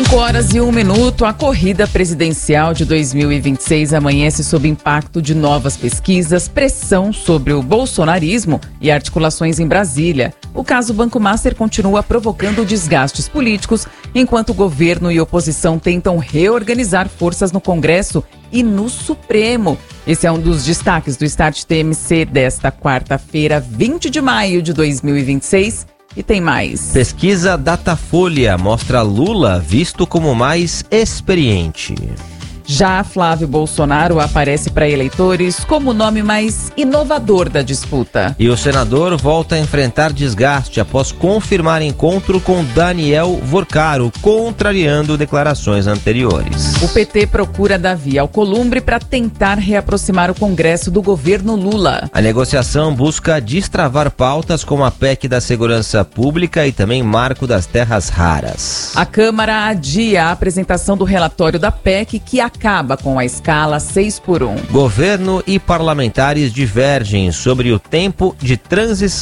5h01. A corrida presidencial de 2026 amanhece sob impacto de novas pesquisas, pressão sobre o bolsonarismo e articulações em Brasília. O caso Banco Master continua provocando desgastes políticos, enquanto o governo e oposição tentam reorganizar forças no Congresso e no Supremo. Esse é um dos destaques do Start TMC desta quarta-feira, 20 de maio de 2026. E tem mais. Pesquisa Datafolha mostra Lula visto como mais experiente. Já Flávio Bolsonaro aparece para eleitores como o nome mais inovador da disputa. E o senador volta a enfrentar desgaste após confirmar encontro com Daniel Vorcaro, contrariando declarações anteriores. O PT procura Davi Alcolumbre para tentar reaproximar o Congresso do governo Lula. A negociação busca destravar pautas como a PEC da Segurança Pública e também Marco das Terras Raras. A Câmara adia a apresentação do relatório da PEC que acaba com a escala 6x1. Governo e parlamentares divergem sobre o tempo de transição